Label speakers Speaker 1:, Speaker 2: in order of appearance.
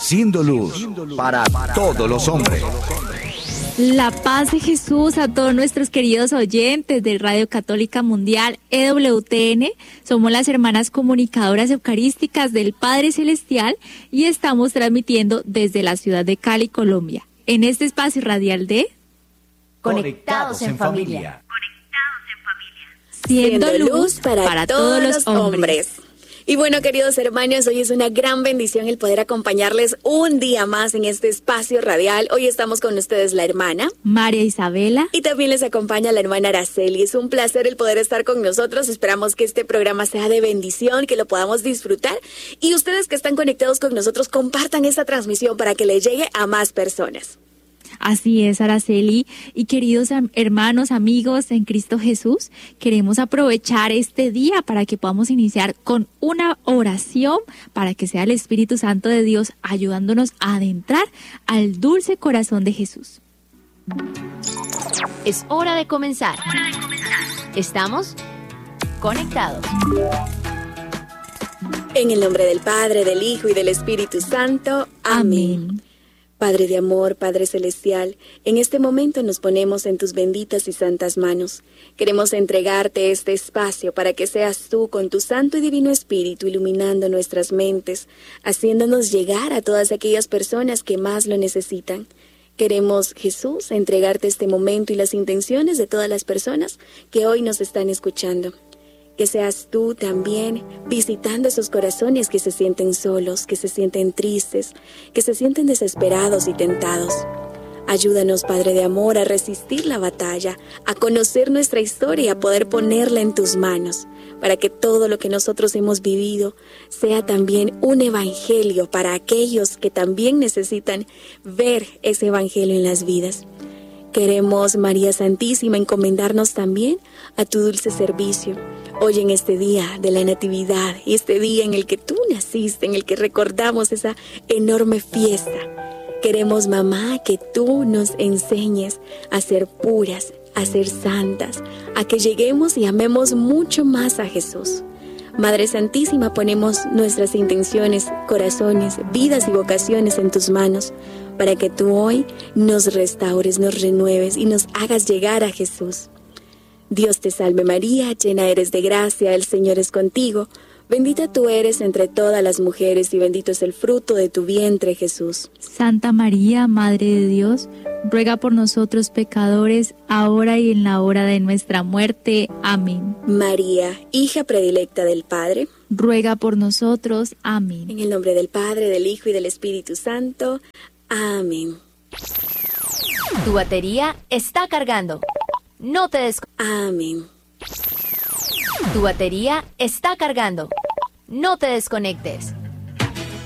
Speaker 1: siendo luz para todos los hombres.
Speaker 2: La paz de Jesús a todos nuestros queridos oyentes de Radio Católica Mundial EWTN. Somos las hermanas comunicadoras eucarísticas del Padre Celestial y estamos transmitiendo desde la ciudad de Cali, Colombia, en este espacio radial de
Speaker 3: Conectados en Familia.
Speaker 2: Siendo luz para todos los hombres.
Speaker 3: Y bueno, queridos hermanos, hoy es una gran bendición el poder acompañarles un día más en este espacio radial. Hoy estamos con ustedes la hermana
Speaker 2: María Isabela.
Speaker 3: Y también les acompaña la hermana Araceli. Es un placer el poder estar con nosotros. Esperamos que este programa sea de bendición, que lo podamos disfrutar. Y ustedes que están conectados con nosotros, compartan esta transmisión para que le llegue a más personas.
Speaker 2: Así es, Araceli. Y queridos hermanos, amigos en Cristo Jesús, queremos aprovechar este día para que podamos iniciar con una oración para que sea el Espíritu Santo de Dios ayudándonos a adentrar al dulce corazón de Jesús.
Speaker 4: Es hora de comenzar. Estamos conectados.
Speaker 3: En el nombre del Padre, del Hijo y del Espíritu Santo. Amén. Padre de amor, Padre Celestial, en este momento nos ponemos en tus benditas y santas manos. Queremos entregarte este espacio para que seas tú con tu Santo y Divino Espíritu iluminando nuestras mentes, haciéndonos llegar a todas aquellas personas que más lo necesitan. Queremos, Jesús, entregarte este momento y las intenciones de todas las personas que hoy nos están escuchando. Que seas tú también visitando esos corazones que se sienten solos, que se sienten tristes, que se sienten desesperados y tentados. Ayúdanos, Padre de amor, a resistir la batalla, a conocer nuestra historia, a poder ponerla en tus manos, para que todo lo que nosotros hemos vivido sea también un evangelio para aquellos que también necesitan ver ese evangelio en las vidas. Queremos, María Santísima, encomendarnos también a tu dulce servicio. Hoy en este día de la Natividad, y este día en el que tú naciste, en el que recordamos esa enorme fiesta, queremos, mamá, que tú nos enseñes a ser puras, a ser santas, a que lleguemos y amemos mucho más a Jesús. Madre Santísima, ponemos nuestras intenciones, corazones, vidas y vocaciones en tus manos, para que tú hoy nos restaures, nos renueves y nos hagas llegar a Jesús. Dios te salve María, llena eres de gracia, el Señor es contigo. Bendita tú eres entre todas las mujeres y bendito es el fruto de tu vientre, Jesús.
Speaker 2: Santa María, Madre de Dios, ruega por nosotros pecadores, ahora y en la hora de nuestra muerte. Amén.
Speaker 3: María, hija predilecta del Padre,
Speaker 2: ruega por nosotros. Amén.
Speaker 3: En el nombre del Padre, del Hijo y del Espíritu Santo. Amén.
Speaker 4: Tu batería está cargando. No te
Speaker 3: Amén.
Speaker 4: Tu batería está cargando. No te desconectes.